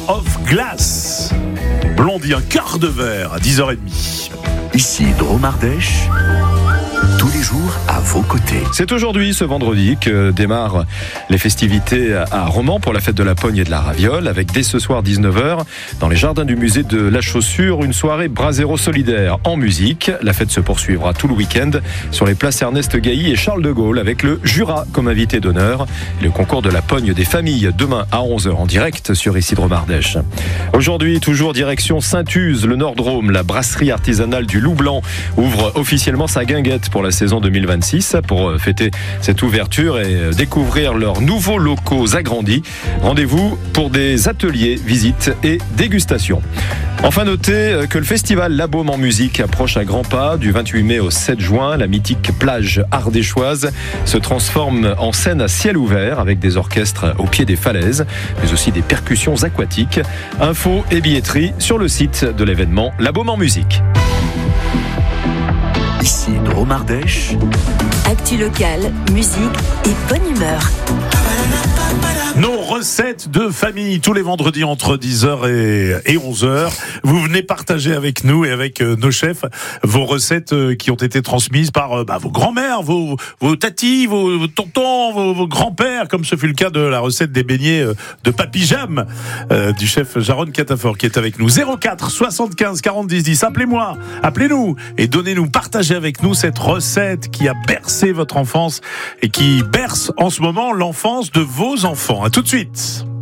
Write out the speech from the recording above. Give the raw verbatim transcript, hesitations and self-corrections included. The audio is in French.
of Glass. Blondie, un quart de verre à dix heures trente. Ici Drôme Ardèche, tous les jours à vos côtés. C'est aujourd'hui, ce vendredi, que démarrent les festivités à Romans pour la fête de la Pogne et de la Raviole, avec dès ce soir dix-neuf heures, dans les jardins du musée de la Chaussure, une soirée Brasero solidaire en musique. La fête se poursuivra tout le week-end sur les places Ernest Gailly et Charles de Gaulle, avec le Jura comme invité d'honneur. Et le concours de la Pogne des familles, demain à onze heures en direct sur ici Drôme Ardèche. Aujourd'hui, toujours direction Saint-Use, le Nord-Drôme. La brasserie artisanale du Loup Blanc ouvre officiellement sa guinguette pour la saison deux mille vingt-six. Pour fêter cette ouverture et découvrir leurs nouveaux locaux agrandis, rendez-vous pour des ateliers, visites et dégustations. Enfin, notez que le festival La Baume en musique approche à grands pas. Du vingt-huit mai au sept juin, la mythique plage ardéchoise se transforme en scène à ciel ouvert avec des orchestres au pied des falaises, mais aussi des percussions aquatiques. Infos et billetterie sur le site de l'événement La Baume en musique. Ici Drôme Ardèche. Actu locale, musique et bonne humeur. Nos recettes de famille, tous les vendredis entre dix heures et onze heures. Vous venez partager avec nous et avec nos chefs vos recettes qui ont été transmises par bah, vos grands-mères, vos, vos tatis, vos, vos tontons, vos, vos grands-pères, comme ce fut le cas de la recette des beignets de Papy Jam, euh, du chef Jaron Catafort qui est avec nous. zéro quatre soixante-quinze quarante dix dix, appelez-moi, appelez-nous et donnez-nous, partagez avec nous cette recette qui a bercé votre enfance et qui berce en ce moment l'enfance de vos enfants. À tout de suite.